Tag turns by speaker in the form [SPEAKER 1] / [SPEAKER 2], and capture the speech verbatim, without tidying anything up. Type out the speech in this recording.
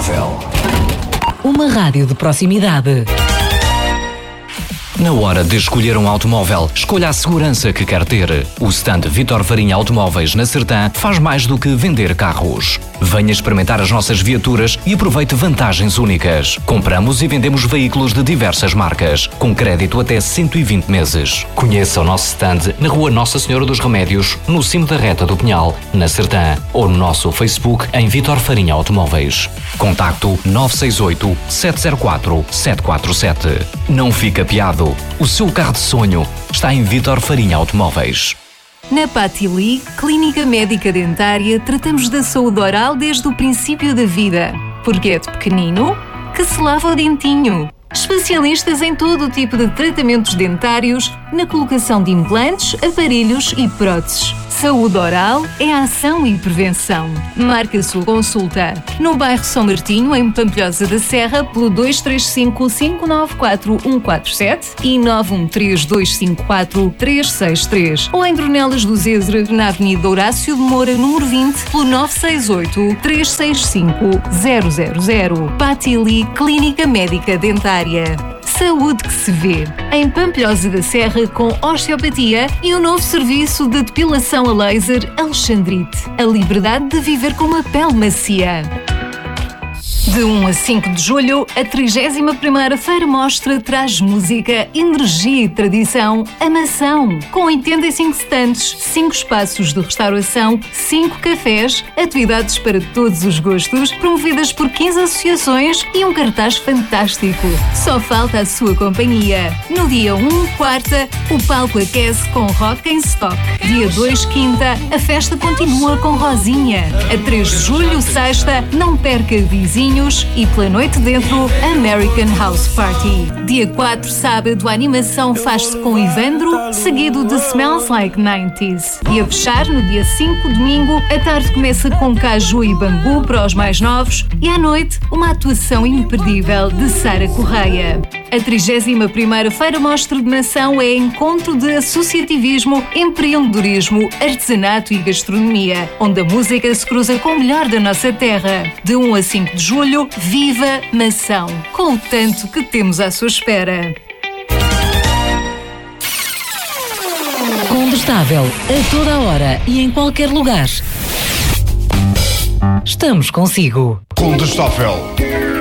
[SPEAKER 1] Stoffel.
[SPEAKER 2] Uma rádio de proximidade.
[SPEAKER 3] Na hora de escolher um automóvel, escolha a segurança que quer ter. O stand Vítor Farinha Automóveis na Sertã faz mais do que vender carros. Venha experimentar as nossas viaturas e aproveite vantagens únicas. Compramos e vendemos veículos de diversas marcas, com crédito até cento e vinte meses. Conheça o nosso stand na Rua Nossa Senhora dos Remédios, no cimo da Reta do Pinhal, na Sertã, ou no nosso Facebook em Vítor Farinha Automóveis. Contacto nove seis oito, sete zero quatro, sete quatro sete. Não fica piado. O seu carro de sonho está em Vítor Farinha Automóveis.
[SPEAKER 4] Na Patili, Clínica Médica Dentária, tratamos da saúde oral desde o princípio da vida. Porque é de pequenino que se lava o dentinho. Especialistas em todo o tipo de tratamentos dentários, na colocação de implantes, aparelhos e próteses. Saúde oral é ação e prevenção. Marque a sua consulta no bairro São Martinho, em Pampilhosa da Serra, pelo dois três cinco, cinco nove quatro, um quatro sete e nove um três, dois cinco quatro, três seis três, ou em Dornelas do Zezer, na Avenida Horácio de Moura, número vinte, pelo nove seis oito, três seis cinco, zero zero zero. Patili, Clínica Médica Dentária. Saúde que se vê. Em Pampilhosa da Serra, com osteopatia e o novo serviço de depilação a laser Alexandrite. A liberdade de viver com uma pele macia. De um a cinco de julho, a trigésima primeira Feira Mostra traz música, energia e tradição a Mação, com oitenta e cinco stands, cinco espaços de restauração, cinco cafés, atividades para todos os gostos, promovidas por quinze associações e um cartaz fantástico. Só falta a sua companhia. No dia um, quarta, o palco aquece com rock em stock. Dia dois, quinta, a festa continua com Rosinha. A três de julho, sexta, não perca vizinho e pela noite dentro, American House Party. Dia quatro, sábado, a animação faz-se com Ivandro, seguido de Smells Like nineties. E a fechar, no dia cinco, domingo, a tarde começa com caju e bambu para os mais novos e à noite, uma atuação imperdível de Sara Correia. A trigésima primeira Feira Mostra de Mação é encontro de associativismo, empreendedorismo, artesanato e gastronomia, onde a música se cruza com o melhor da nossa terra. De um a cinco de julho, viva Mação, com o tanto que temos à sua espera.
[SPEAKER 2] Condestável, a toda a hora e em qualquer lugar. Estamos consigo.
[SPEAKER 1] Condestável.